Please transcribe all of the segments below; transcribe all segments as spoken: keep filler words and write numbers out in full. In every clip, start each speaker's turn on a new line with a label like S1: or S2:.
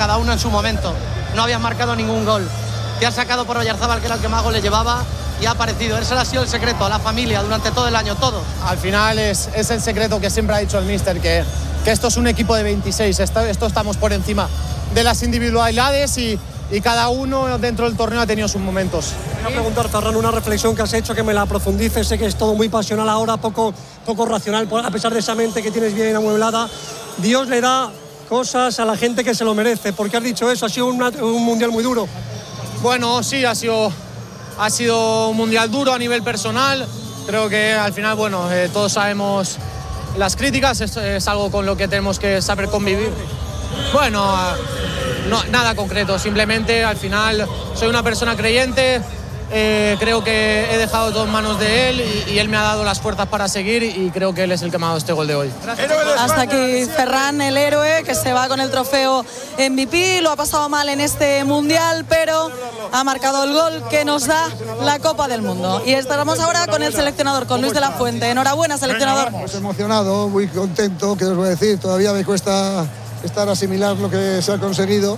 S1: cada uno en su momento. No habías marcado ningún gol. Te has sacado por Oyarzábal, que era el que más goles llevaba, y ha aparecido. Ese ha sido el secreto, a la familia durante todo el año, todo.
S2: Al final es, es el secreto que siempre ha dicho el míster, que, que esto es un equipo de veintiséis, esto, esto estamos por encima de las individualidades y, y cada uno dentro del torneo ha tenido sus momentos.
S3: Voy a preguntar, Ferran, una reflexión que has hecho, que me la profundices. Sé que es todo muy pasional ahora, poco, poco racional, a pesar de esa mente que tienes bien amueblada. Dios le da cosas a la gente que se lo merece. ¿Por qué has dicho eso? Ha sido una, un mundial muy duro.
S2: Bueno, sí, ha sido, ha sido un mundial duro a nivel personal. Creo que al final, bueno, eh, todos sabemos las críticas, es, es algo con lo que tenemos que saber convivir. Bueno, no, nada concreto, simplemente al final soy una persona creyente, eh, creo que he dejado todo en manos de él y, y él me ha dado las fuerzas para seguir y creo que él es el que me ha dado este gol de hoy.
S4: Hasta aquí Ferran, el héroe, que se va con el trofeo M V P, lo ha pasado mal en este mundial, pero ha marcado el gol que nos da la Copa del Mundo. Y estamos ahora con el seleccionador, con Luis de la Fuente. Enhorabuena, seleccionador.
S5: Pues emocionado, muy contento, ¿qué os voy a decir? Todavía me cuesta estar asimilar lo que se ha conseguido,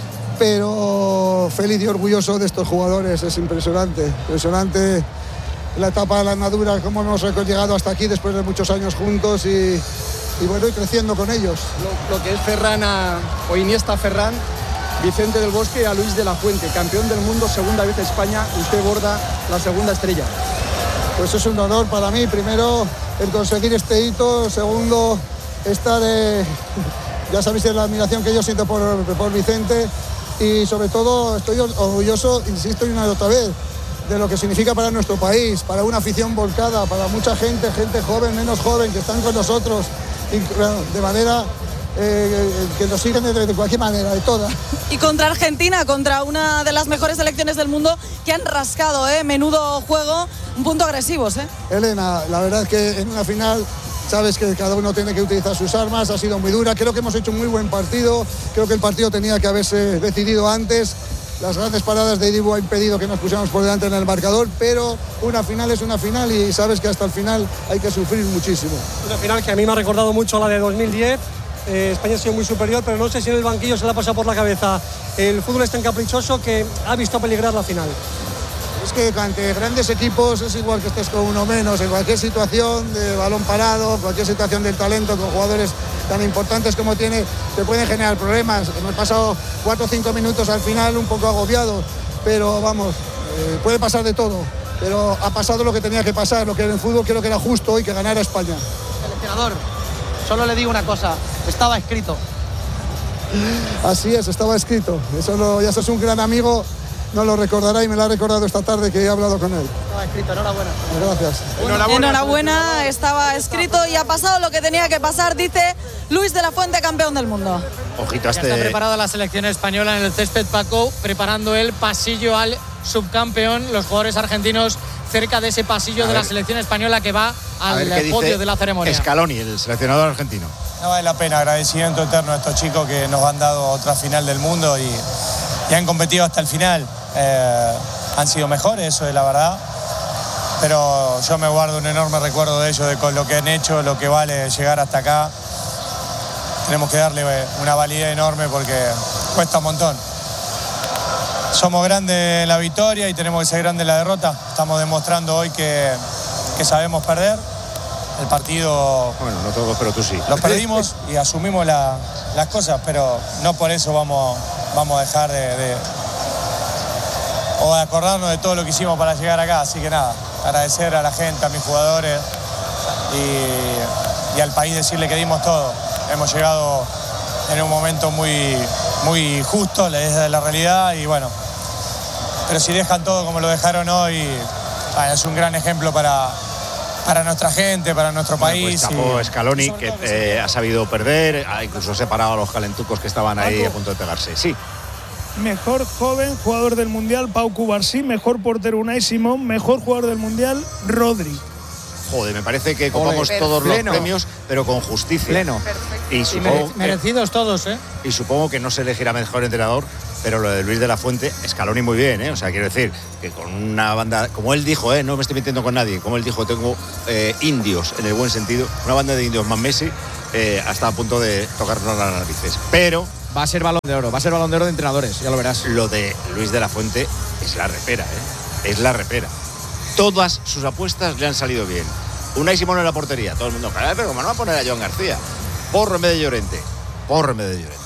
S5: pero feliz y orgulloso de estos jugadores. Es impresionante, impresionante la etapa de la andadura, cómo hemos llegado hasta aquí después de muchos años juntos y, y bueno, y creciendo con ellos.
S6: Lo, lo que es Ferran a, o Iniesta Ferran, Vicente del Bosque a Luis de la Fuente, campeón del mundo, segunda vez España, usted borda la segunda estrella.
S5: Pues es un honor para mí, primero el conseguir este hito, segundo estar, eh, ya sabéis la admiración que yo siento por, por Vicente y sobre todo estoy orgulloso, insisto y una y otra vez, de lo que significa para nuestro país, para una afición volcada, para mucha gente, gente joven, menos joven, que están con nosotros de manera eh, que nos siguen de, de cualquier manera, de toda.
S4: Y contra Argentina, contra una de las mejores selecciones del mundo, que han rascado, ¿eh? Menudo juego, un punto agresivos, ¿eh?
S5: Elena, la verdad es que en una final sabes que cada uno tiene que utilizar sus armas, ha sido muy dura, creo que hemos hecho un muy buen partido, creo que el partido tenía que haberse decidido antes. Las grandes paradas de Dibu han impedido que nos pusiéramos por delante en el marcador, pero una final es una final y sabes que hasta el final hay que sufrir muchísimo.
S3: Una final que a mí me ha recordado mucho a la de dos mil diez. Eh, España ha sido muy superior, pero no sé si en el banquillo se le ha pasado por la cabeza el fútbol es tan caprichoso que ha visto peligrar la final.
S5: Es que ante grandes equipos es igual que estés con uno menos, en cualquier situación de balón parado, cualquier situación del talento, con jugadores tan importantes como tiene, te pueden generar problemas. Hemos pasado cuatro o cinco minutos al final un poco agobiados, pero vamos, eh, puede pasar de todo. Pero ha pasado lo que tenía que pasar, lo que en el fútbol creo que era justo hoy, que ganara España.
S1: Seleccionador, solo le digo una cosa, estaba escrito.
S5: Así es, estaba escrito. Eso no, ya sos un gran amigo. No lo recordará y me lo ha recordado esta tarde que he hablado con él.
S1: Estaba escrito, enhorabuena.
S5: Gracias.
S4: Enhorabuena, enhorabuena, estaba escrito y ha pasado lo que tenía que pasar, dice Luis de la Fuente, campeón del mundo.
S7: Ojito a este.
S8: Ya está preparada la selección española en el césped, Paco, preparando el pasillo al subcampeón. Los jugadores argentinos cerca de ese pasillo de la selección española que va al podio de la ceremonia.
S7: Scaloni, el seleccionador argentino.
S9: No vale la pena, agradecimiento eterno a estos chicos que nos han dado otra final del mundo y, y han competido hasta el final. Eh, han sido mejores, eso es la verdad, pero yo me guardo un enorme recuerdo de ellos, de con lo que han hecho, lo que vale llegar hasta acá. Tenemos que darle una validez enorme porque cuesta un montón. Somos grandes en la victoria y tenemos que ser grandes en la derrota. Estamos demostrando hoy que, que sabemos perder. El partido...
S7: Bueno, no todos, pero tú sí.
S9: Lo perdimos y asumimos la, las cosas, pero no por eso vamos, vamos a dejar de... de o de acordarnos de todo lo que hicimos para llegar acá. Así que nada, agradecer a la gente, a mis jugadores y, y al país, decirle que dimos todo. Hemos llegado en un momento muy, muy justo, es la realidad y bueno, pero si dejan todo como lo dejaron hoy, bueno, es un gran ejemplo para, para nuestra gente, para nuestro
S7: bueno,
S9: país.
S7: Pues Chapo
S9: y...
S7: Scaloni, que eh, ha sabido perder, ha incluso separado a los calentucos que estaban ahí a punto de pegarse. Sí.
S10: Mejor joven jugador del Mundial, Pau Cubarsí. Mejor portero, Unai Simón. Mejor jugador del Mundial, Rodri.
S7: Joder, me parece que copamos todos los premios, pero con justicia.
S8: Pleno.
S7: Y, supongo
S8: y merecidos
S7: que,
S8: todos, ¿eh?
S7: Y supongo que no se elegirá mejor entrenador, pero lo de Luis de la Fuente, Scaloni muy bien, ¿eh? O sea, quiero decir, que con una banda, como él dijo, ¿eh? No me estoy metiendo con nadie, como él dijo, tengo eh, indios, en el buen sentido, una banda de indios más Messi, eh, hasta a punto de tocarnos las narices. Pero
S11: va a ser Balón de Oro, va a ser Balón de Oro de entrenadores, ya lo verás.
S7: Lo de Luis de la Fuente es la repera, ¿eh? Es la repera. Todas sus apuestas le han salido bien. Unai Simón en la portería, todo el mundo, pero ¿cómo no va a poner a Joan García? Porro en vez de Llorente, Porro en vez de Llorente.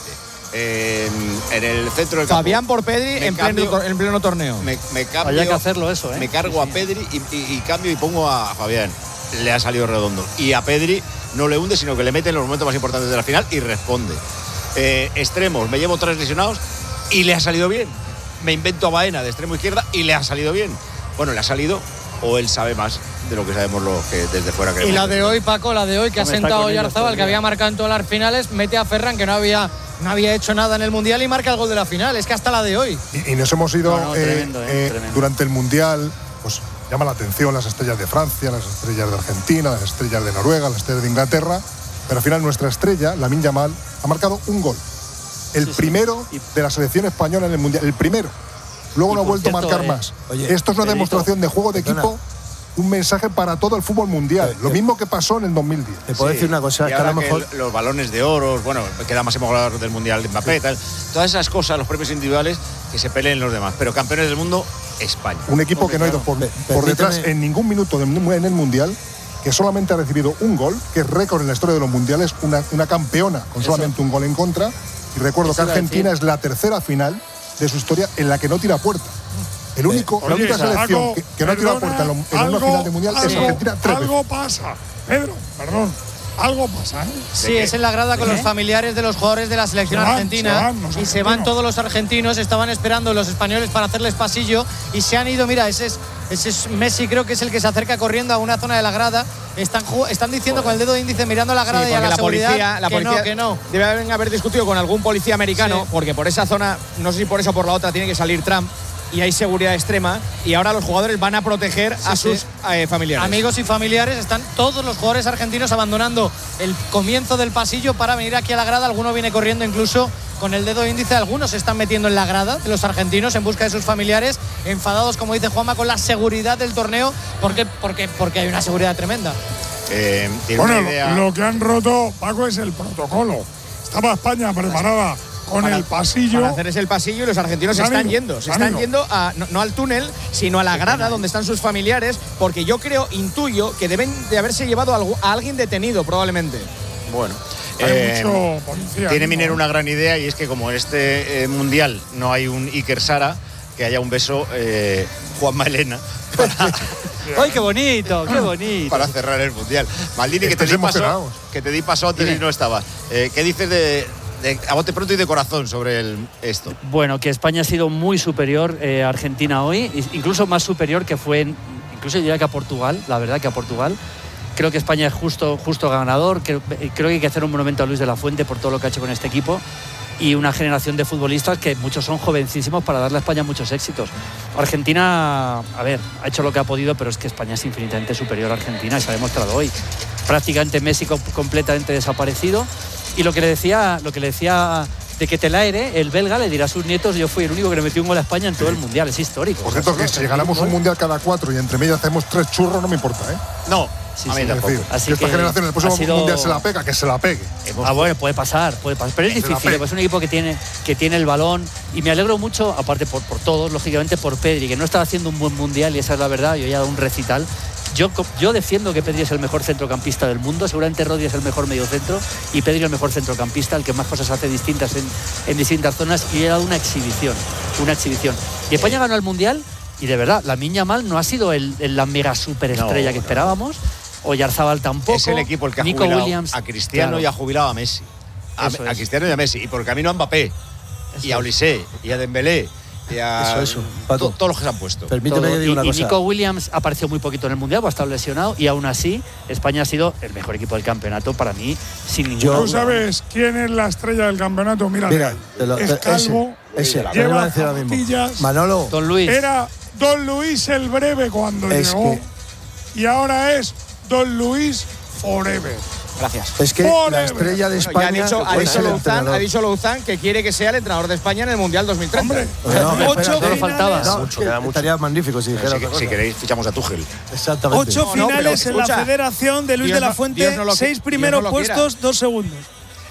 S7: En, en el centro del campo.
S11: Fabián por Pedri en, cambio, pleno, en pleno torneo.
S7: Me, me cambio,
S1: Había que hacerlo eso, ¿eh?
S7: Me cargo
S1: sí, sí.
S7: a Pedri y, y, y cambio y pongo a Fabián. Le ha salido redondo. Y a Pedri no le hunde, sino que le mete en los momentos más importantes de la final y responde. Eh, extremos, me llevo tres lesionados y le ha salido bien. Me invento a Baena de extremo izquierda y le ha salido bien. Bueno, le ha salido, o él sabe más de lo que sabemos los que desde fuera creemos.
S8: Y la de hoy, Paco, la de hoy que no ha sentado Oyarzabal, que había marcado en todas las finales, mete a Ferran, que no había, no había hecho nada en el Mundial, y marca el gol de la final. Es que hasta la de hoy.
S12: Y, y nos hemos ido
S1: no, no,
S12: eh,
S1: tremendo, eh,
S12: eh, durante el Mundial, pues llama la atención las estrellas de Francia, las estrellas de Argentina, las estrellas de Noruega, las estrellas de Inglaterra, pero al final nuestra estrella, Lamine Yamal, ha marcado un gol. El sí, primero sí. de la selección española en el Mundial, el primero. Luego no ha vuelto cierto, a marcar eh, más. Oye, Esto es una Pedrito, demostración de juego de perdona. equipo, un mensaje para todo el fútbol mundial. Eh, Lo mismo que pasó en el dos mil diez.
S13: Te puedo sí. decir una cosa,
S7: y
S13: que a lo mejor
S7: que los balones de oro, bueno, queda máximo goleador del Mundial de Mbappé, sí. tal. Todas esas cosas, los premios individuales, que se peleen los demás. Pero campeones del mundo, España.
S12: Un equipo Hombre, que no ha ido por, por detrás en ningún minuto en el Mundial, que solamente ha recibido un gol, que es récord en la historia de los mundiales, una, una campeona con Eso. solamente un gol en contra. Y recuerdo Eso que Argentina es la tercera final de su historia en la que no tira puerta. El único, eh, la única selección algo, que, que no tira puerta en, lo, en algo, una final de mundial algo, es Argentina. Tres
S10: algo pasa, Pedro, perdón. Algo pasa, ¿eh?
S8: Sí, es en la grada con ¿Eh? los familiares de los jugadores de la selección se van, argentina. Se van, y se van todos los argentinos. Estaban esperando los españoles para hacerles pasillo y se han ido. Mira, ese es, ese es Messi, creo que es el que se acerca corriendo a una zona de la grada. Están, están diciendo Joder. con el dedo índice mirando la grada sí, y a la, la seguridad policía, la que policía no, que no.
S11: Debe haber discutido con algún policía americano, sí. porque por esa zona, no sé si por esa o por la otra, tiene que salir Trump. Y hay seguridad extrema y ahora los jugadores van a proteger sí, a sus sí. eh, familiares.
S8: Amigos y familiares, están todos los jugadores argentinos abandonando el comienzo del pasillo para venir aquí a la grada. Alguno viene corriendo incluso con el dedo índice. Algunos se están metiendo en la grada de los argentinos en busca de sus familiares, enfadados, como dice Juanma, con la seguridad del torneo, porque, porque, porque hay una seguridad tremenda.
S7: Eh,
S10: bueno, idea... lo que han roto, Paco, es el protocolo. Estaba España preparada con para, el pasillo.
S11: Para hacer ese el pasillo y los argentinos se están ido, yendo. Se están ido. yendo a, no, no al túnel, sino a la grada donde están sus familiares, porque yo creo, intuyo, que deben de haberse llevado a, a alguien detenido, probablemente.
S7: Bueno.
S10: Hay
S7: eh,
S10: mucho policía.
S7: Tiene Minero una gran idea, y es que como en este eh, mundial no hay un Iker Sara, que haya un beso eh, Juanma Elena. Para,
S1: ¡ay, qué bonito, qué bonito!
S7: Para cerrar el mundial. Maldini, que te, di paso, que te di paso antes y no estaba. Eh, ¿Qué dices de, de a bote pronto y de corazón sobre el, esto?
S1: Bueno, que España ha sido muy superior eh, a Argentina hoy, incluso más superior que fue, en, incluso diría que a Portugal, la verdad que a Portugal. Creo que España es justo, justo ganador. Creo, creo que hay que hacer un monumento a Luis de la Fuente por todo lo que ha hecho con este equipo. Y una generación de futbolistas que muchos son jovencísimos para darle a España muchos éxitos. Argentina, a ver, ha hecho lo que ha podido, pero es que España es infinitamente superior a Argentina y se ha demostrado hoy. Prácticamente Messi completamente desaparecido. Y lo que le decía, lo que le decía de Ketelaere, el belga, le dirá a sus nietos: yo fui el único que le metió un gol a España en todo el mundial. Es histórico.
S12: Por cierto, que si ganamos un mundial cada cuatro y entre medias hacemos tres churros, no me importa, ¿eh?
S7: No.
S1: Sí,
S7: a mí
S1: sí,
S7: tampoco.
S12: Es decir, Así que esta generación en el próximo sido... mundial se la pega, que se la pegue.
S1: Ah, bueno, puede pasar, puede pasar. Pero es que difícil, pues es un equipo que tiene, que tiene el balón. Y me alegro mucho, aparte por, por todos, lógicamente por Pedri, que no estaba haciendo un buen mundial, y esa es la verdad. Yo ya he dado un recital. Yo, yo defiendo que Pedri es el mejor centrocampista del mundo. Seguramente Rodri es el mejor mediocentro y Pedri el mejor centrocampista, el que más cosas hace distintas en, en distintas zonas. Y he dado una exhibición, una exhibición. Y España ganó el mundial, y de verdad, Lamine Yamal no ha sido el, el, la mega superestrella no, que esperábamos. Oyarzabal tampoco.
S7: Es el equipo el que ha
S1: Nico
S7: jubilado
S1: Williams,
S7: a Cristiano
S1: claro.
S7: y ha jubilado a Messi. A, a Cristiano y a Messi. Y por el camino a Mbappé. Eso y a Olise. Y a Dembélé. Y a
S13: eso, eso. To,
S7: todos los que se han puesto.
S13: Permíteme que diga una
S1: y,
S13: cosa.
S1: Y Nico Williams apareció muy poquito en el mundial, pues ha estado lesionado. Y aún así, España ha sido el mejor equipo del campeonato para mí, sin ninguna duda.
S10: ¿Tú sabes quién es la estrella del campeonato? Mira,
S13: Mira lo,
S10: es calvo.
S13: Ese, ese
S10: lleva zapatillas.
S13: Manolo.
S1: Don Luis.
S10: Era Don Luis el Breve cuando es llegó. Que... Y ahora es Don Luis Forever.
S11: Gracias.
S13: Es que
S10: Forever.
S13: La estrella de España.
S11: Bueno, ha dicho, ha, dicho Louzán, ha dicho Louzán que quiere que sea el entrenador de España en el Mundial dos mil trece.
S10: Hombre,
S13: no, no,
S10: ocho
S13: espera,
S10: finales.
S1: faltaba.
S13: No,
S7: mucho, queda mucho.
S13: Estaría magnífico si dijera.
S7: Si, si queréis, fichamos a Tuchel.
S13: Exactamente.
S10: Ocho
S11: no, no,
S10: finales
S11: pero,
S10: en
S11: escucha,
S10: la Federación de Luis
S11: Dios
S10: de la
S11: no,
S10: Fuente,
S11: no lo,
S10: seis primeros
S11: no
S10: puestos, dos segundos.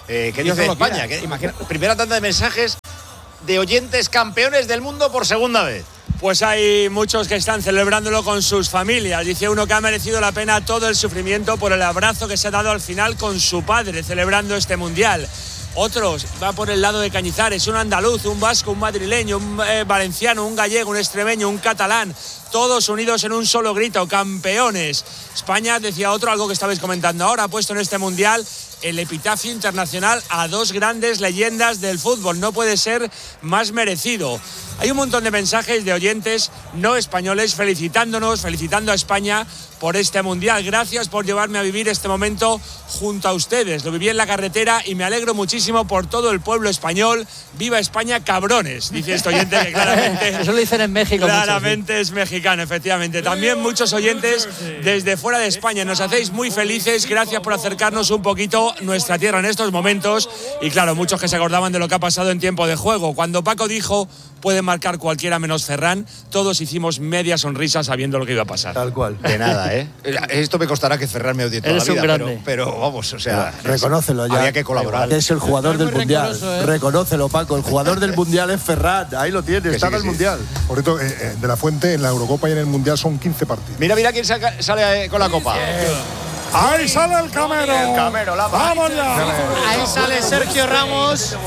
S7: Eh, ¿Qué
S11: Yo
S7: dice
S11: solo
S7: España?
S11: quiera.
S7: ¿Qué-
S11: Imagina-
S7: Primera tanda de mensajes de oyentes campeones del mundo por segunda vez.
S14: Pues hay muchos que están celebrándolo con sus familias. Dice uno que ha merecido la pena todo el sufrimiento por el abrazo que se ha dado al final con su padre celebrando este mundial. Otros va por el lado de Cañizares, un andaluz, un vasco, un madrileño, un eh, valenciano, un gallego, un extremeño, un catalán, todos unidos en un solo grito, campeones. España, decía otro, algo que estabais comentando ahora, ha puesto en este mundial el epitafio internacional a dos grandes leyendas del fútbol. No puede ser más merecido. Hay un montón de mensajes de oyentes no españoles felicitándonos, felicitando a España por este mundial. Gracias por llevarme a vivir este momento junto a ustedes. Lo viví en la carretera y me alegro muchísimo por todo el pueblo español. ¡Viva España, cabrones! Dice este oyente que claramente...
S1: Eso lo dicen en México.
S14: Claramente
S1: mucho,
S14: es mexicano, efectivamente. También muchos oyentes desde fuera de España. Nos hacéis muy felices. Gracias por acercarnos un poquito nuestra tierra en estos momentos. Y claro, muchos que se acordaban de lo que ha pasado en tiempo de juego. Cuando Paco dijo, puede marcar cualquiera menos Ferran, todos hicimos media sonrisa sabiendo lo que iba a pasar.
S13: Tal cual.
S7: De nada, ¿eh? Esto me costará que Ferran me odie toda
S1: Eres
S7: la
S1: un
S7: vida,
S1: grande.
S7: pero, pero vamos, o sea...
S13: Ya, reconócelo ya.
S7: Había que colaborar.
S13: Que es el jugador del
S8: muy
S13: mundial.
S8: rencoroso, ¿eh?
S13: Reconócelo, Paco. El jugador del mundial es Ferran. Ahí lo tienes,
S7: Que
S13: está
S7: sí,
S13: en
S7: que
S13: el
S7: sí.
S13: mundial.
S12: Por cierto, eh, eh, de la Fuente en la Eurocopa y en el Mundial son quince partidos.
S7: Mira, mira quién saca- sale eh, con la copa.
S10: Ahí sale el Camero.
S7: El Camero, la
S10: Vamos ya.
S8: Ahí sale Sergio Ramos,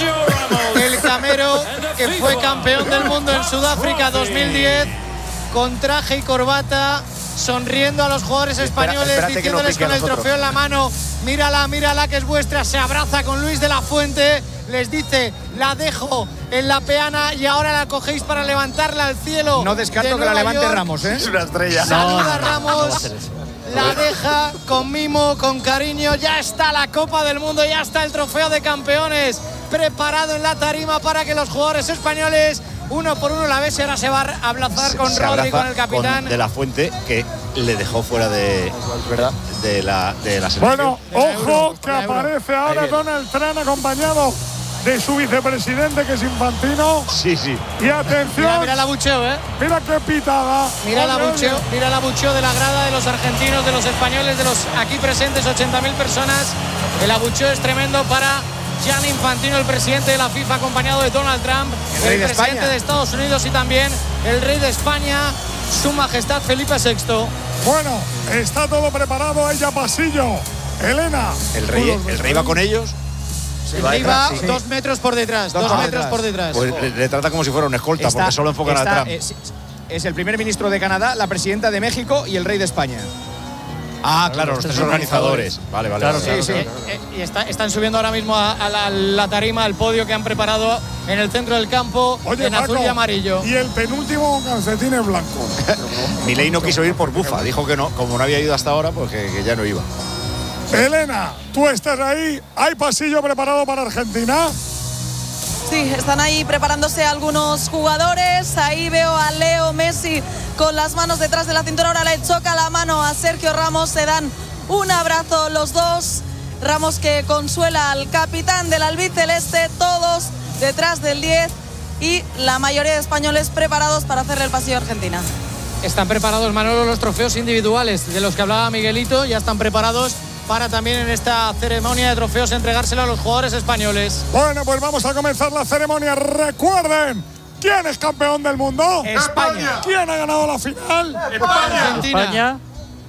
S8: el Camero, que fue campeón del mundo en Sudáfrica dos mil diez, con traje y corbata, sonriendo a los jugadores españoles,
S11: espérate que nos
S8: diciéndoles
S11: pique a
S8: con el
S11: nosotros.
S8: trofeo en la mano, mírala, mírala que es vuestra, se abraza con Luis de la Fuente, les dice, la dejo en la peana y ahora la cogéis para levantarla al cielo.
S11: No descarto
S8: de
S11: que la
S8: Nueva
S11: levante
S8: York.
S11: Ramos, ¿eh?
S7: Es una estrella.
S8: Saluda a
S1: No, no, no,
S8: Ramos,
S1: no va a hacer eso.
S8: la deja con mimo, con cariño. Ya está la Copa del Mundo, ya está el trofeo de campeones preparado en la tarima para que los jugadores españoles, uno por uno, la ves y ahora se va a abrazar con
S7: Se
S8: Rodri,
S7: abraza
S8: con el capitán.
S7: con De la Fuente, que le dejó fuera de, de, la, de la selección.
S10: Bueno,
S8: De la
S10: ojo
S8: Euro,
S10: que
S8: de la Euro.
S10: aparece ahora Donald Trump acompañado de su vicepresidente, que es Infantino.
S7: Sí, sí.
S10: Y atención,
S8: Mira, mira la bucheo, eh.
S10: mira qué pitada.
S8: Mira la
S10: Oye,
S8: bucheo,
S10: oye.
S8: mira la bucheo de la grada de los argentinos, de los españoles, de los aquí presentes ochenta mil personas. El abucheo es tremendo para Gianni Infantino, el presidente de la FIFA, acompañado de Donald Trump,
S11: El rey
S8: el
S11: de
S8: presidente
S11: España.
S8: de Estados Unidos y también el rey de España, su majestad Felipe sexto.
S10: Bueno, está todo preparado, ella pasillo. Elena.
S7: El rey, el rey va con ellos.
S8: El rey va dos metros por detrás, dos,
S11: Dos por
S8: metros
S11: detrás.
S8: por detrás.
S7: Pues le, le trata como si fuera un escolta,
S11: Está-
S7: porque solo enfocan
S11: está,
S7: a Trump.
S11: Es, es el primer ministro de Canadá, la presidenta de México y el rey de España.
S7: Ah, claro, los tres organizadores. Vale, vale.
S1: Claro,
S7: vale.
S11: Sí, sí.
S8: Eh, eh, y está- están subiendo ahora mismo a, a la, a la tarima, al podio que han preparado en el centro del campo,
S10: Oye,
S8: en azul
S10: Paco,
S8: y amarillo.
S10: Y el penúltimo calcetín es blanco.
S7: Milei no quiso ir por bufa. Dijo que no, como no había ido hasta ahora, pues que, que ya no iba.
S10: Elena, tú estás ahí. ¿Hay pasillo preparado para Argentina?
S4: Sí, están ahí preparándose algunos jugadores. Ahí veo a Leo Messi con las manos detrás de la cintura. Ahora le choca la mano a Sergio Ramos. Se dan un abrazo los dos. Ramos que consuela al capitán del albiceleste. Todos detrás del diez. Y la mayoría de españoles preparados para hacerle el pasillo a Argentina.
S8: Están preparados, Manolo, los trofeos individuales de los que hablaba Miguelito. Ya están preparados para también en esta ceremonia de trofeos entregárselo a los jugadores españoles.
S10: Bueno, pues vamos a comenzar la ceremonia. Recuerden, ¿quién es campeón del mundo?
S11: España.
S10: ¿Quién ha ganado la final?
S8: Argentina.
S1: España.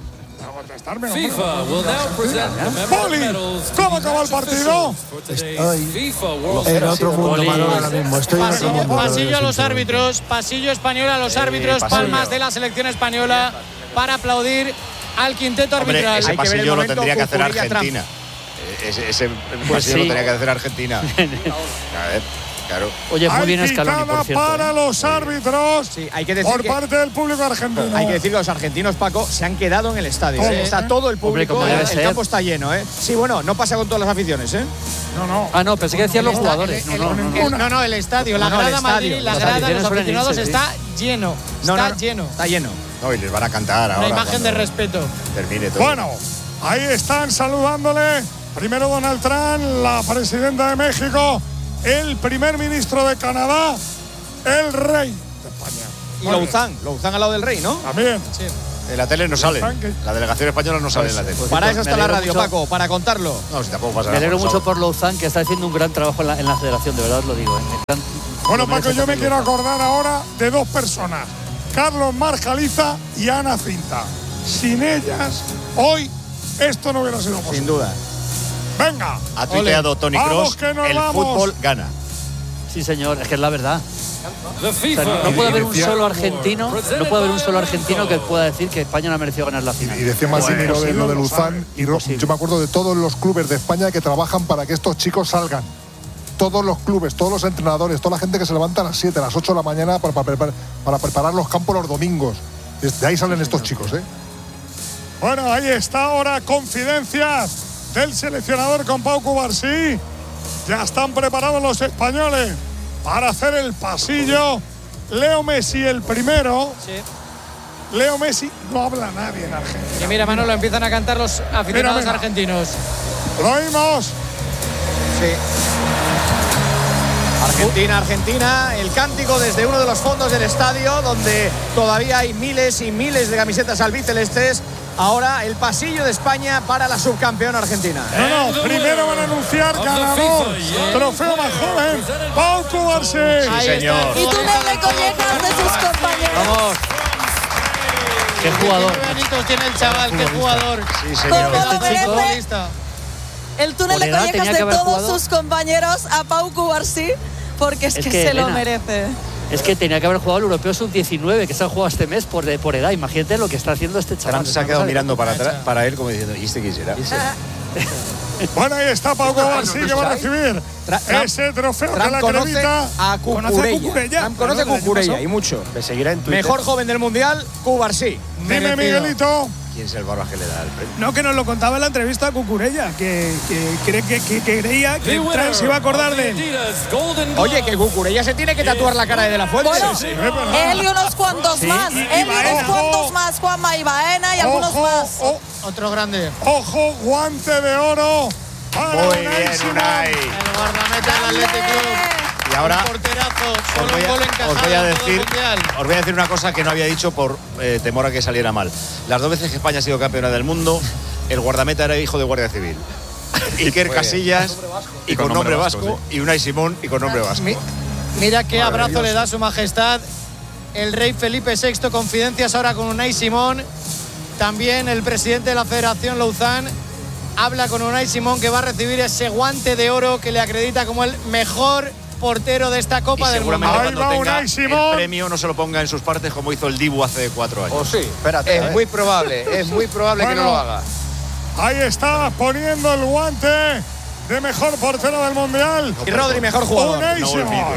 S15: FIFA will now present the member
S10: Poli,
S15: medals
S10: ¿cómo
S15: to be
S10: acabó el
S15: match
S10: partido?
S15: officials for today's
S13: Estoy
S15: FIFA World
S13: en
S15: Cup.
S13: otro mundo, Manolo, ahora mismo. Estoy en otro
S8: Pasillo,
S13: mundo.
S8: pasillo a los
S13: sinceramente.
S8: árbitros, pasillo español a los
S7: Eh,
S8: árbitros,
S7: pasillo.
S8: palmas de la selección española para aplaudir al quinteto
S7: Hombre,
S8: arbitral.
S7: ese
S11: Hay que ver el
S7: pasillo lo
S11: momento
S7: tendría que hacer
S11: Cucurilla Trump.
S7: Argentina. Eh, Ese, ese
S1: Pues
S7: pasillo
S1: sí.
S7: lo tendría que hacer Argentina. A ver, claro.
S1: Oye, muy
S10: Hay
S1: bien Scaloni,
S10: pitada
S1: por cierto.
S10: para
S1: ¿eh?
S10: los árbitros
S11: Sí, hay que decir
S10: por
S11: que-
S10: parte del público argentino.
S11: Hay que decir que los argentinos, Paco, se han quedado en el estadio.
S10: Todo,
S11: ¿eh? Está
S10: ¿eh?
S11: todo el
S1: Hombre,
S11: público,
S1: como debe
S11: el
S1: ser.
S11: campo está lleno, ¿eh? Sí, bueno, no pasa con todas las aficiones, ¿eh?
S10: No, no.
S1: Ah, no, pensé que decían los
S8: Está-
S1: jugadores.
S8: el-
S1: No,
S8: el-
S1: no, no,
S8: el-
S1: no.
S8: no, no, el estadio, la
S11: No, no, el
S8: grada Madrid,
S11: estadio.
S8: la
S1: Las
S8: grada de
S1: aficiones
S8: los
S1: suelen
S8: aficionados
S1: irse, sí.
S8: está lleno,
S11: No,
S8: está
S11: no,
S8: lleno.
S11: Está lleno.
S7: No, y les van a cantar ahora.
S8: Una imagen de
S7: cuando
S8: respeto.
S7: Termine todo.
S10: Bueno, ahí están saludándole. Primero Donald Trump, la presidenta de México, el primer ministro de Canadá, el rey de España.
S11: Y Louzán, Louzán al lado del rey, ¿no?
S10: También.
S8: Sí.
S7: En la tele no sale. La delegación española no sale en la tele.
S11: Para eso está la radio, mucho, Paco, para contarlo.
S7: No, si tampoco pasa
S1: Me alegro
S7: nada,
S1: mucho por Louzán, que está haciendo un gran trabajo en la, en la federación, de verdad os lo digo. ¿eh? Están,
S10: bueno, Paco, yo me quiero acordar ahora de dos personas. Carlos Marjaliza y Ana Cinta. Sin ellas, hoy esto no hubiera sido posible.
S11: Sin duda.
S10: Venga.
S7: Ha tuiteado Tony Kroos, el
S10: vamos.
S7: fútbol gana.
S1: Sí, señor, es que es la verdad. O sea, no, no puede haber un solo argentino, no puede haber un solo argentino que pueda decir que España no ha merecido ganar la final.
S12: Y decía Massimino de lo de Louzán, y yo me acuerdo de todos los clubes de España que trabajan para que estos chicos salgan. Todos los clubes, todos los entrenadores, toda la gente que se levanta a las siete, a las ocho de la mañana para, para, para, para preparar los campos los domingos. De ahí salen estos chicos, ¿eh?
S10: Bueno, ahí está ahora confidencias del seleccionador con Pau Cubarsí. Ya están preparados los españoles para hacer el pasillo. Leo Messi el primero.
S8: Sí.
S10: Leo Messi, no habla nadie en Argentina.
S8: Y mira, Manolo, empiezan a cantar los aficionados mira, mira. argentinos.
S10: Lo oímos.
S11: Sí. Argentina, Argentina, el cántico desde uno de los fondos del estadio, donde todavía hay miles y miles de camisetas albicelestes. Ahora el pasillo de España para la subcampeona argentina.
S10: No, no, primero van a anunciar ganador, trofeo más joven, Pau Cubarsí.
S7: Sí, señor.
S4: Y túnel de collejas de sus compañeros.
S1: Vamos. Qué jugador.
S8: Qué bonitos tiene el chaval, qué jugador.
S7: Sí, señor.
S4: Este chico. El túnel de collejas de todos jugado. sus compañeros a Pau Cubarsí, porque es, es que, que se Elena, lo merece.
S1: Es que tenía que haber jugado el Europeo sub diecinueve, que se ha jugado este mes por, de, por edad. Imagínate lo que está haciendo este chaval.
S7: Trump se ha quedado mirando para, atrás, para él como diciendo, ¿y este quién será?
S10: Bueno, ahí está Pau Cubarsí, que va a recibir Trump, ese trofeo
S11: Trump
S10: que la acredita.
S11: A Cucurella. Trump conoce a Cucurella y mucho.
S7: Me seguirá en Twitter.
S11: Mejor joven del mundial, Cubarsí.
S10: Dime, Miguelito.
S7: ¿Quién es el barba que le da el premio?
S16: No, que nos lo contaba en la entrevista a Cucurella, que, que, que, que, que creía que Trump se iba a acordar de él.
S11: Oye, que Cucurella se tiene que tatuar la cara de, de la Fuente.
S4: Bueno, sí, sí. Él y unos cuantos sí. más. Y, él y unos cuantos más, Juanma y Baena y ojo, algunos más.
S10: Oh,
S8: Otro grande.
S10: Ojo, guante de oro.
S7: Muy bien, Unai.
S8: El guardameta del Athletic Club.
S7: Y ahora
S8: porterazo,
S7: os voy, a,
S8: un gol
S7: os, voy a decir, os voy a decir una cosa que no había dicho por eh, temor a que saliera mal. Las dos veces que España ha sido campeona del mundo, el guardameta era hijo de Guardia Civil. Iker Casillas y con nombre vasco, vasco sí. y Unai Simón y con nombre vasco.
S8: Mira qué abrazo le da su majestad el rey Felipe sexto. Confidencias ahora con Unai Simón. También el presidente de la Federación, Louzán, habla con Unai Simón, que va a recibir ese guante de oro que le acredita como el mejor portero de esta Copa
S7: y
S8: del Mundo.
S7: Cuando tenga el premio no se lo ponga en sus partes como hizo el Dibu hace cuatro años.
S11: Oh, sí, espérate. Es ¿eh? muy probable, es muy probable bueno, que no lo haga.
S10: Ahí está poniendo el guante de mejor portero del Mundial.
S11: Y Rodri, mejor jugador.
S10: No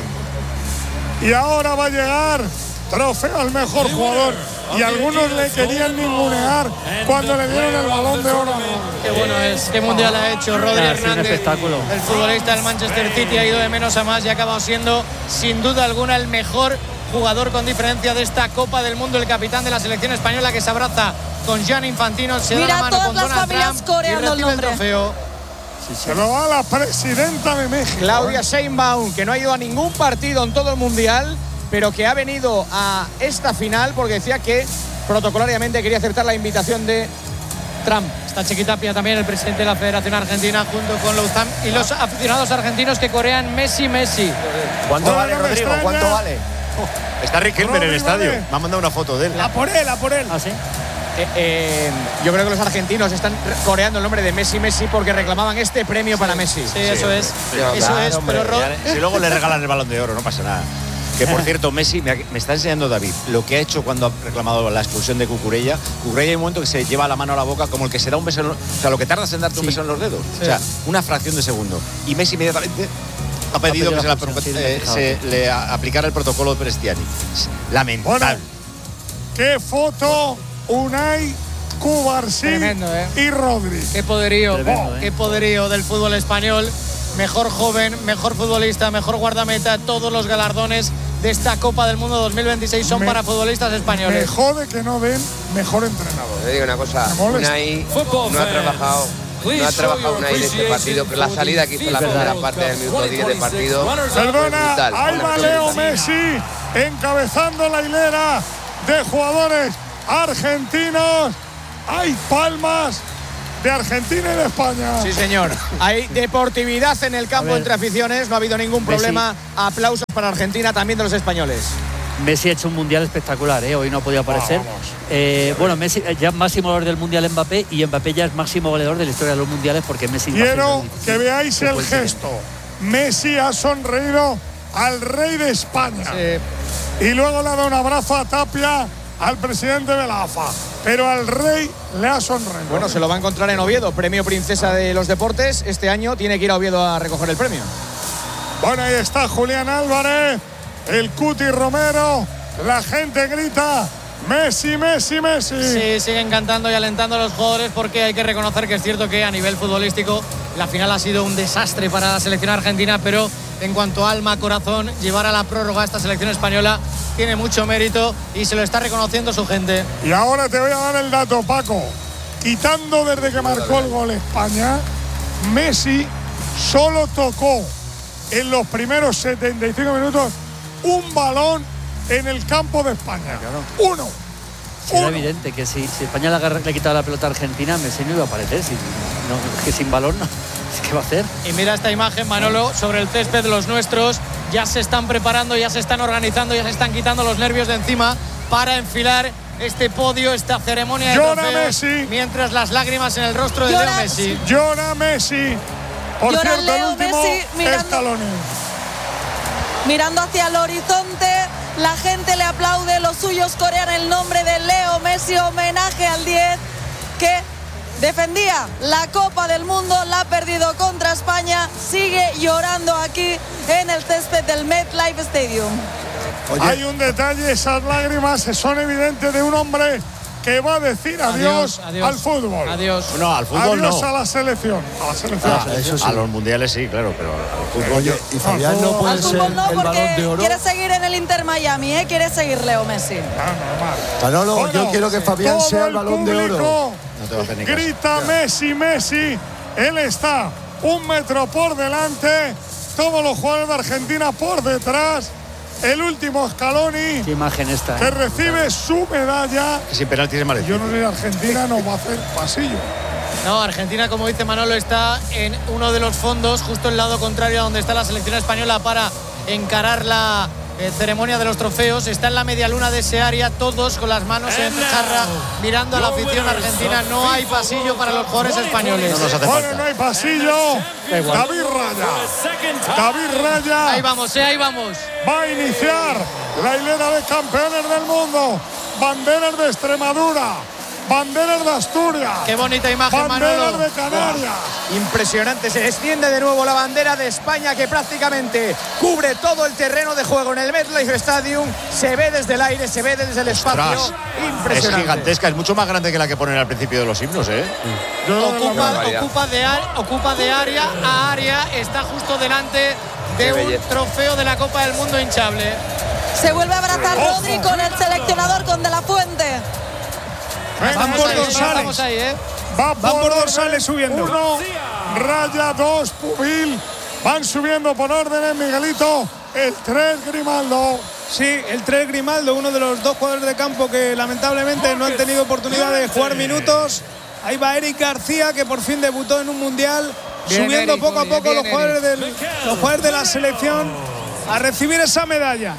S10: y ahora va a llegar trofeo al mejor jugador. Y algunos le querían ningunear cuando le dieron el balón de oro.
S8: Qué bueno es, qué mundial ha hecho Rodri ah, Hernández.
S1: Espectáculo.
S8: El futbolista del Manchester City ha ido de menos a más y ha acabado siendo, sin duda alguna, el mejor jugador con diferencia de esta Copa del Mundo. El capitán de la selección española, que se abraza con Gianni Infantino, se
S4: Mira
S8: da la mano
S4: todas
S8: con
S4: las
S8: Donald
S4: familias
S8: Trump
S4: coreando
S8: y recibe
S4: el,
S8: el trofeo.
S10: Sí, sí. Se lo da la presidenta de México.
S11: Claudia Sheinbaum, que no ha ido a ningún partido en todo el mundial, pero que ha venido a esta final porque decía que protocolariamente quería aceptar la invitación de Trump.
S8: Está Chiquitapia también, el presidente de la Federación Argentina, junto con Louzán y los aficionados argentinos que corean Messi, Messi.
S7: ¿Cuánto oh, vale, no Rodrigo? ¿Cuánto vale? Oh, está Rick Elmer en el estadio. Vale. Me ha mandado una foto de él.
S16: A por él, a por él.
S8: ¿Ah, sí?
S11: Eh, eh, yo creo que los argentinos están coreando el nombre de Messi, Messi porque reclamaban este premio sí, para Messi.
S8: Sí, sí eso sí, es. Pero, eso claro, es.
S7: Hombre,
S8: pero
S7: ya, si luego le regalan el Balón de Oro, no pasa nada. Que por cierto, Messi, me, me está enseñando David lo que ha hecho cuando ha reclamado la expulsión de Cucurella. Cucurella hay un momento que se lleva la mano a la boca como el que se da un beso en los, o sea, lo que tardas en darte sí. un beso en los dedos. Sí. O sea, una fracción de segundo. Y Messi inmediatamente ha pedido, ha pedido que se, la, pulsión, eh, sí, se le aplicara el protocolo de Prestiani. Lamentable.
S10: Bueno, qué foto, Unai, Cubarsí
S8: ¿eh?
S10: y Rodri.
S8: Qué poderío,
S1: Tremendo,
S8: oh,
S1: ¿eh?
S8: qué poderío del fútbol español. Mejor joven, mejor futbolista, mejor guardameta, todos los galardones de esta Copa del Mundo dos mil veintiséis son me, para futbolistas españoles.
S10: Me jode que no den mejor entrenador.
S17: Te digo una cosa, Unai no ha trabajado, no ha trabajado Unai en este partido, pero la salida que hizo la primera parte del minuto diez de partido.
S10: Perdona, ahí va Leo Messi encabezando la hilera de jugadores argentinos. Hay palmas de Argentina y de España.
S11: Sí, señor. Hay deportividad en el campo entre aficiones. No ha habido ningún problema. Messi. Aplausos para Argentina, también de los españoles.
S1: Messi ha hecho un mundial espectacular, ¿eh? Hoy no ha podido aparecer. Eh, bueno, Messi ya máximo goleador del mundial Mbappé, y Mbappé ya es máximo goleador de la historia de los mundiales porque Messi.
S10: Quiero que veáis el gesto. Messi ha sonreído al rey de España. Sí. Y luego le ha dado un abrazo a Tapia, al presidente de la A F A. Pero al rey le ha sonreído.
S11: Bueno, se lo va a encontrar en Oviedo, premio Princesa de los Deportes. Este año tiene que ir a Oviedo a recoger el premio.
S10: Bueno, ahí está Julián Álvarez, el Cuti Romero. La gente grita: Messi, Messi, Messi.
S8: Sí, siguen cantando y alentando a los jugadores, porque hay que reconocer que es cierto que a nivel futbolístico la final ha sido un desastre para la selección argentina, pero en cuanto a alma, corazón, llevar a la prórroga a esta selección española tiene mucho mérito y se lo está reconociendo su gente.
S10: Y ahora te voy a dar el dato, Paco. Quitando desde que marcó el gol España, Messi solo tocó en los primeros setenta y cinco minutos un balón en el campo de España. Claro. Uno.
S1: Sí, era evidente que si, si España le, agarra, le quitaba la pelota a Argentina, Messi no iba a aparecer. Si, no, es que sin balón, ¿qué va a hacer?
S8: Y mira esta imagen, Manolo, sobre el césped. Los nuestros ya se están preparando, ya se están organizando, ya se están quitando los nervios de encima para enfilar este podio, esta ceremonia de
S10: Llora
S8: trofeos,
S10: Messi.
S8: Mientras las lágrimas en el rostro de Leo Messi.
S10: Llora Messi. Por
S4: Llora
S10: cierto,
S4: Leo
S10: el último
S4: Messi mirando,
S10: escalón.
S4: Mirando hacia el horizonte. La gente le aplaude, los suyos corean el nombre de Leo Messi, homenaje al diez que defendía la Copa del Mundo, la ha perdido contra España, sigue llorando aquí en el césped del MetLife Stadium.
S10: Oye. Hay un detalle, esas lágrimas son evidentes de un hombre que va a decir adiós, adiós, adiós al fútbol.
S8: Adiós.
S7: No, al fútbol
S10: adiós
S7: no.
S10: a la selección. A la selección.
S7: Ah, eso sí. A los mundiales sí, claro, pero al fútbol.
S13: Oye, y Fabián no puede
S4: al
S13: ser
S4: fútbol no,
S13: el
S4: porque
S13: Balón de Oro.
S4: quiere seguir en el Inter Miami, ¿eh? Quiere seguir Leo Messi.
S10: Ah,
S13: Manolo,
S10: bueno,
S13: yo quiero que Fabián sea el Balón de Oro.
S10: No te va a hacer ni caso. Grita Messi, Messi. Él está un metro por delante. Todos los jugadores de Argentina por detrás. El último Scaloni.
S1: Qué imagen esta, ¿eh?
S10: Que recibe su medalla.
S7: Sin penaltis de Madrid.
S10: Yo no sé si Argentina no va a hacer pasillo.
S8: No, Argentina, como dice Manolo, está en uno de los fondos, justo el lado contrario a donde está la selección española para encarar la eh, ceremonia de los trofeos. Está en la media luna de ese área, todos con las manos en jarra, mirando a la afición argentina. No hay pasillo para los jugadores españoles.
S7: No nos hace
S10: bueno,
S7: falta.
S10: no hay pasillo. David Raya. David Raya.
S8: Ahí vamos, eh, ahí vamos.
S10: Va a iniciar la hilera de campeones del mundo. Banderas de Extremadura. Banderas de Asturias.
S8: Qué bonita imagen,
S10: Banderas
S8: Manolo.
S10: de Canarias.
S11: Impresionante, se extiende de nuevo la bandera de España, que prácticamente cubre todo el terreno de juego en el MetLife Stadium. Se ve desde el aire, se ve desde el espacio.
S7: Ostras,
S11: impresionante.
S7: es gigantesca, es mucho más grande que la que ponen al principio de los himnos, ¿eh?
S8: Ocupa, ocupa, de, ocupa de área a área, está justo delante de un trofeo de la Copa del Mundo hinchable.
S4: Se vuelve a abrazar Rodri con el seleccionador, con De La Fuente.
S10: Van por dorsales.
S8: Ahí, ¿eh?
S10: Va por, por dorsales subiendo. Uno, Raya, dos, Pubil. Van subiendo por órdenes, Miguelito. El tres, Grimaldo.
S16: Sí, el tres, Grimaldo, uno de los dos jugadores de campo que lamentablemente no han tenido oportunidad de jugar minutos. Ahí va Eric García, que por fin debutó en un mundial. Bien, subiendo Eric, poco a poco bien, los, jugadores del, los jugadores de la selección a recibir esa medalla.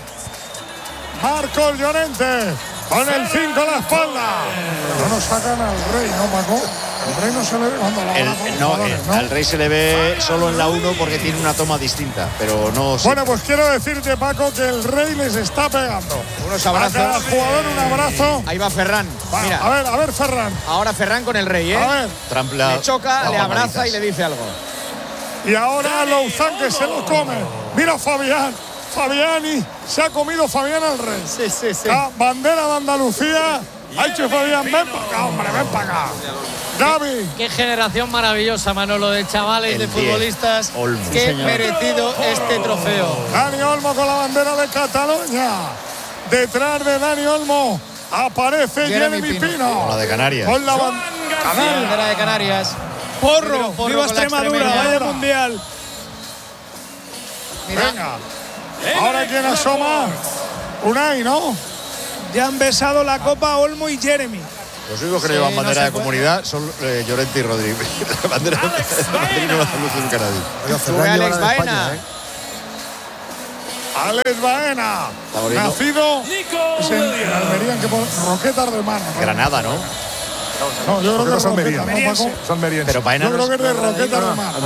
S10: Marcos Llorente. Con el cinco a la espalda. Pero no nos sacan al Rey, ¿no, Paco? El Rey no se le ve cuando la
S7: el, no, el, ¿no? Al Rey se le ve solo en la uno porque tiene una toma distinta, pero no.
S10: Bueno, pues quiero decirte, Paco, que el Rey les está pegando.
S11: Unos abrazos.
S10: A cada jugador un abrazo.
S11: Ahí va Ferran.
S10: Va,
S11: Mira.
S10: A ver, a ver, Ferran.
S11: Ahora Ferran con el Rey, ¿eh?
S10: A ver.
S7: Trampla,
S11: le choca, le abraza manitas. Y le dice algo.
S10: Y ahora Louzán, que se lo come. Mira Fabián. Fabiani, se ha comido Fabián al Rey.
S8: Sí, sí, sí.
S10: La bandera de Andalucía. Ha hecho Fabián, ven para acá, hombre, ven para acá. Gaby.
S8: Qué generación maravillosa, Manolo, de chavales, el de futbolistas. Olmo. Qué sí, merecido este trofeo.
S10: Dani Olmo con la bandera de Cataluña. Detrás de Dani Olmo aparece Jeremy, Jeremy Pino. Pino.
S7: Con la de Canarias.
S10: Con la ban
S8: Canarias. bandera de Canarias.
S16: Porro, Porro viva Extremadura, vaya mundial.
S10: Mira. Venga. Ahora quien asoma, Unai, ¿no?
S16: Ya han besado la copa Olmo y Jeremy.
S7: Los únicos que
S16: Sí,
S7: no llevan
S16: no
S7: bandera
S16: se
S7: de
S16: puede.
S7: comunidad son eh, Llorente y Rodri. La bandera de Madrid no la luce nunca nadie.
S11: Sube Alex Baena.
S10: Alex Baena,
S7: Favorito.
S10: nacido es en, en Almería, ¿en qué pone? Roquetas de Mar. ¿no?
S7: Granada, ¿no?
S10: No, yo creo que es
S12: Almería.
S10: Roquetas, ¿no, Paco?
S12: Es almeriense.
S7: Pero Baena
S10: Yo
S7: no
S10: creo que
S7: es-
S10: es de Roquetas de Mar.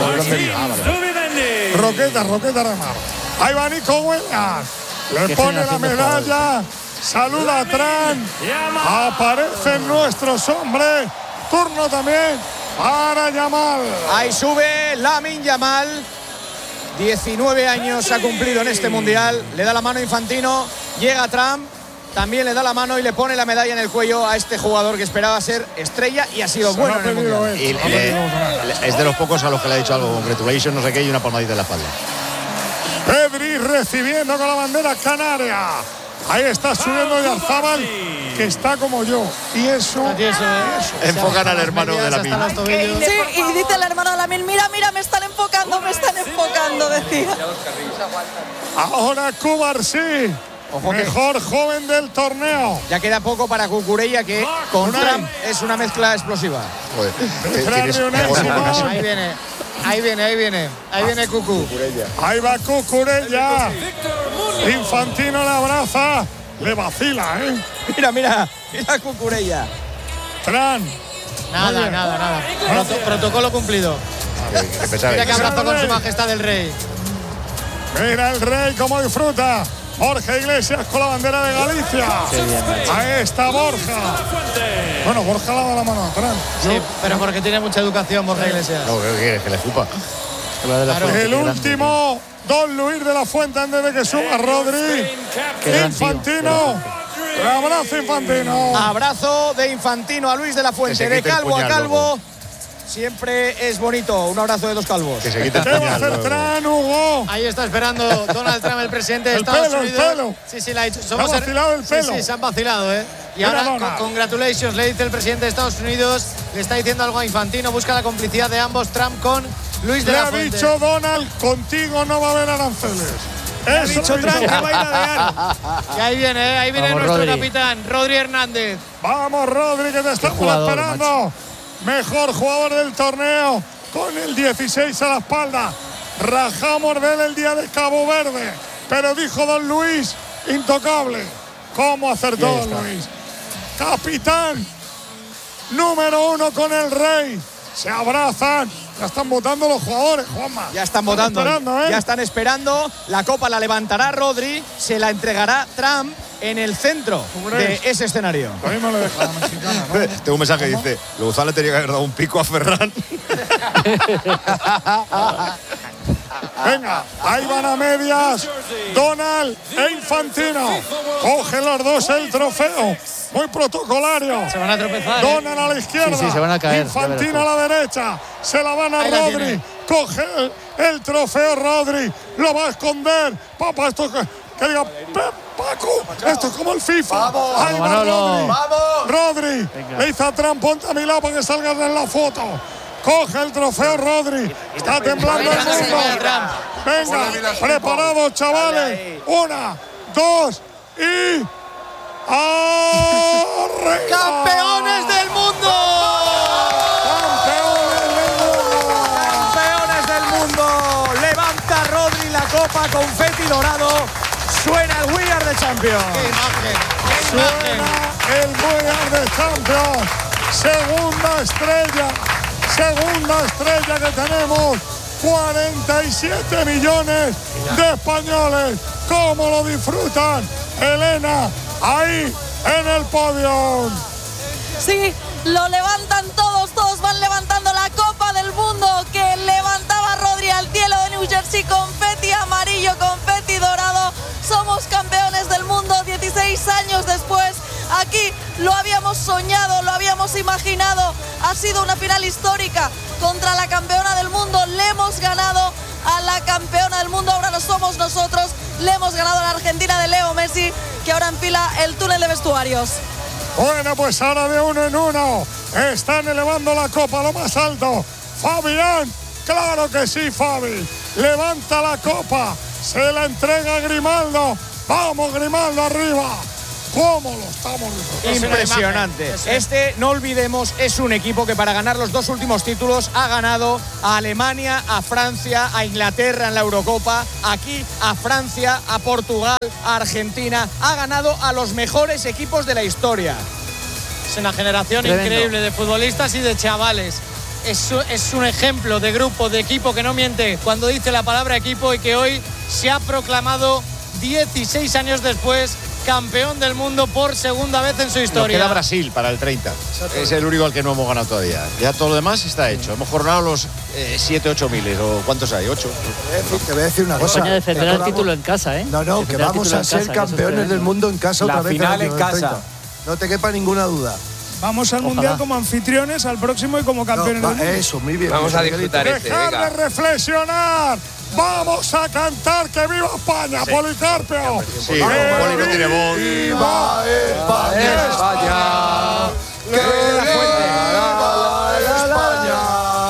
S10: Roquetas, Roquetas de Mar. Ahí va Nico Huelgas. Le
S1: Qué
S10: pone la
S1: generación de
S10: medalla. Saluda a Tran. Aparecen nuestros hombres. Turno también para Yamal.
S11: Ahí sube Lamine Yamal. diecinueve años ha cumplido en este mundial. Le da la mano a Infantino. Llega Trump. También le da la mano y le pone la medalla en el cuello a este jugador que esperaba ser estrella y ha sido
S10: Se
S11: bueno
S10: lo ha
S11: en el
S10: pedido
S11: mundial.
S10: él.
S7: Y
S10: Se lo ha
S7: le-
S10: pedido Tran.
S7: le- es de los pocos a los que le ha dicho algo, congratulations, no sé qué, y una palmadita en la espalda.
S10: Pedri recibiendo con la bandera canaria. Ahí está subiendo Yarzábal, que está como yo. Y eso.
S7: Enfocan al hermano de la mina.
S4: Sí, y dice el hermano de Lamine, mira, mira, me están enfocando, me están enfocando, decía.
S10: Ahora Cubarsí,
S11: Ojo que-
S10: mejor joven del torneo.
S11: Ya queda poco para Cucurella, que con
S10: Unai.
S11: Trump es una mezcla explosiva.
S7: Joder,
S10: Detrás
S7: tienes
S10: de Unai
S7: mejor
S10: Simón.
S7: gimnasio.
S11: Ahí viene, ahí viene, ahí viene. Ahí viene Cucu.
S10: Ahí va Cucurella. Infantino le abraza. Le vacila, ¿eh?
S11: Mira, mira, mira Cucurella.
S10: Tran.
S8: Nada,
S10: Oye.
S8: nada, nada. Proto- protocolo cumplido.
S7: Qué- qué pesado
S8: Mira que
S7: es.
S8: abrazó con su majestad el rey.
S10: Mira el rey cómo disfruta. Borja Iglesias con la bandera de Galicia. Ahí está Borja. Bueno, Borja le da la mano a Tran.
S8: Sí, pero porque tiene mucha educación, Borja Iglesias.
S7: No, ¿qué quieres? Que le escupa.
S10: El último, Don Luis de la Fuente antes de que suba Rodri.
S1: Qué gran tío,
S10: Infantino. Un abrazo, Infantino.
S11: Abrazo de Infantino a Luis de la
S7: Que
S11: Fuente,
S7: se
S11: de
S7: quite el
S11: calvo a
S7: puñal,
S11: calvo. Siempre es bonito. Un abrazo de dos calvos.
S7: Que se quite el
S10: ¿Qué va a
S7: puñal.
S10: hacer
S7: luego.
S10: Tran, Hugo?
S8: Ahí está esperando Donald Trump, el presidente de
S10: El
S8: Estados
S10: pelo, el
S8: Unidos.
S10: pelo.
S8: Sí, sí, le ha dicho.
S10: Se ha vacilado el pelo.
S8: Sí, sí, se han vacilado, ¿eh? Y
S10: Mira,
S8: ahora,
S10: Donald.
S8: con- congratulations, le dice el presidente de Estados Unidos. Le está diciendo algo a Infantino. Busca la complicidad de ambos, Trump con Luis de
S10: Le
S8: la
S10: ha
S8: Fuente.
S10: dicho Donald, contigo no va a haber aranceles.
S16: Ha
S10: Eso
S16: dicho
S10: lo
S16: Trump que
S10: dicho.
S16: va a ir a dear.
S8: Y ahí viene, ¿eh? Ahí viene
S1: Vamos,
S8: nuestro
S1: Rodri.
S8: capitán, Rodri Hernández.
S10: Vamos, Rodri, que te estamos
S1: jugador,
S10: esperando. Mejor jugador del torneo, con el dieciséis a la espalda. Rajamos de él el día de Cabo Verde. Pero dijo Don Luis, intocable. ¿Cómo acertó Don Luis? Capitán, número uno con el rey. Se abrazan. Ya están votando los jugadores, Juanma.
S11: Ya están votando,
S10: esperando, ¿eh?
S11: ya están esperando. La copa la levantará Rodri, se la entregará Trump en el centro de ese escenario.
S10: Lo mismo le deja la mexicana, ¿no?
S7: Tengo un mensaje que dice: Lozano le tenía que haber dado un pico a Ferran.
S10: Venga, ahí van a medias. Donald e Infantino. Cogen los dos el trofeo. Muy protocolario.
S8: Se van a tropezar. ¿eh?
S10: Donald a la izquierda.
S1: Sí, sí, se van a caer, ya
S10: Infantino a
S1: verás
S10: la derecha. Se la van a
S8: Ahí la
S10: Rodri.
S8: tiene.
S10: Coge el, el trofeo Rodri. Lo va a esconder. Papá, esto que, que diga "Pe- Paco. Esto es como el FIFA. Ahí va
S1: Manolo.
S10: Rodri. Rodri. Le dice a Trump, ponte a mi lado para que salgas en la foto. Coge el trofeo Rodri. Está temblando el mundo. Venga, preparados, chavales. Una, dos y. ¡Arriba!
S11: ¡Campeones del mundo! ¡Campeones del mundo! Levanta Rodri la copa, confeti dorado. Suena el We Are the Champions.
S8: ¡Qué imagen! ¡Qué imagen!
S10: Suena el We Are the Champions. Segunda estrella. Segunda estrella que tenemos. cuarenta y siete millones de españoles. ¿Cómo lo disfrutan? Elena, ahí en el podio.
S4: Sí, lo levantan todos, todos van levantando la Copa del Mundo que levantaba Rodri al cielo de New Jersey, confeti amarillo, confeti dorado. Somos campeones del mundo dieciséis años después. Aquí lo habíamos soñado, lo habíamos imaginado. Ha sido una final histórica contra la campeona del mundo. Le hemos ganado a la campeona del mundo, ahora no somos nosotros. Le hemos ganado a la Argentina de Leo Messi, que ahora enfila el túnel de vestuarios.
S10: Bueno, pues ahora de uno en uno están elevando la copa a lo más alto. Fabián, claro que sí, Fabi. Levanta la copa, se la entrega a Grimaldo. Vamos, Grimaldo, arriba. ¿Cómo lo estamos disfrutando?
S11: Impresionante. Este, no olvidemos, es un equipo que para ganar los dos últimos títulos ha ganado a Alemania, a Francia, a Inglaterra en la Eurocopa, aquí a Francia, a Portugal, a Argentina. Ha ganado a los mejores equipos de la historia.
S8: Es una generación
S1: Tremendo.
S8: increíble de futbolistas y de chavales. Es, es un ejemplo de grupo, de equipo que no miente cuando dice la palabra equipo y que hoy se ha proclamado dieciséis años después campeón del mundo por segunda vez en su
S7: Nos
S8: historia.
S7: queda Brasil para el treinta. Es el único al que no hemos ganado todavía. Ya todo lo demás está hecho. Hemos coronado los siete, ocho miles. ¿O cuántos hay? ¿ocho?
S13: Te voy a decir una cosa.
S1: España defenderá el título en casa, ¿eh?
S13: No, no, que
S1: Defenderá el
S13: vamos
S1: título
S13: a
S1: en
S13: ser
S1: casa, que eso es
S13: campeones
S1: tremendo.
S13: del mundo en casa
S18: La
S13: otra vez.
S18: final
S13: el año
S18: en casa.
S13: treinta. No te quepa ninguna duda.
S16: Vamos al
S1: Ojalá.
S16: Mundial como anfitriones, al próximo y como campeones
S13: No,
S16: del
S13: va,
S16: mundo.
S13: eso, muy bien.
S17: Vamos a disfrutar este,
S10: Dejar
S17: venga.
S10: de reflexionar. Vamos a cantar que viva España,
S7: Sí.
S10: Policarpio.
S7: Sí, Poli no tiene voz.
S13: ¡Viva España! España! ¡Que viva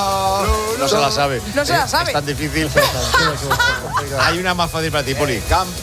S13: España!
S7: No se la sabe.
S4: No se la sabe.
S7: Es tan difícil. Hay una más fácil para ti, Poli.